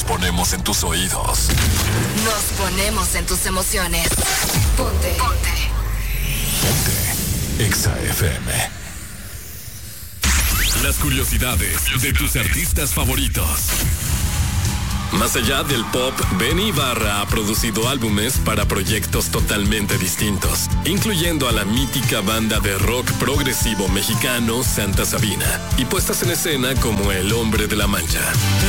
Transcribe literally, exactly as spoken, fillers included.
ponemos en tus oídos. Nos ponemos en tus emociones. Ponte. Ponte. Ponte. Exa F M. Las curiosidades de tus artistas favoritos. Más allá del pop, Benny Ibarra ha producido álbumes para proyectos totalmente distintos, incluyendo a la mítica banda de rock progresivo mexicano Santa Sabina y puestas en escena como El Hombre de la Mancha.